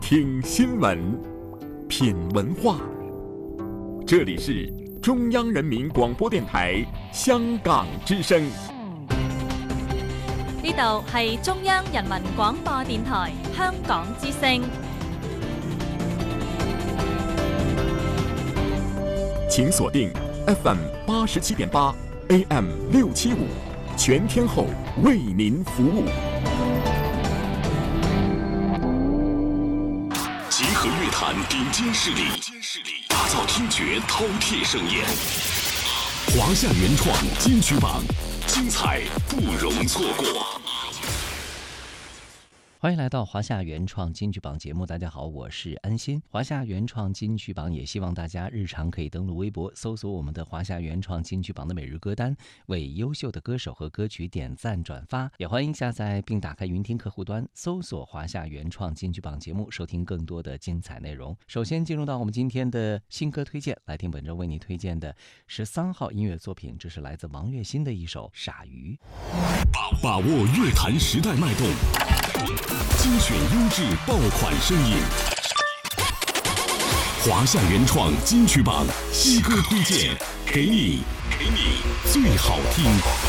听新闻，品文化。这里是中央人民廣播電台香港之聲。 呢度係中央人民廣播電台香港之聲。 請鎖定 FM 87.8 AM 675，全天候為您服務。 集合樂壇頂尖勢力，打造聽覺饕餮盛宴。華夏原創金曲榜，精彩不容錯過。 歡迎來到華夏原創金曲榜節目，大家好，我是安心。華夏原創金曲榜也希望大家日常可以登錄微博，搜索我們的華夏原創金曲榜的每日歌單，為優秀的歌手和歌曲點讚轉發。也歡迎下載並打開雲聽客戶端，搜索華夏原創金曲榜節目，收聽更多的精彩內容。首先進入到我們今天的新歌推薦，來聽本周為你推薦的13號音樂作品，這是來自王栎鑫的一首《傻魚》。 把握樂壇時代脈動，精選優質爆款聲音，華夏原創金曲榜新歌推薦，給你最好聽。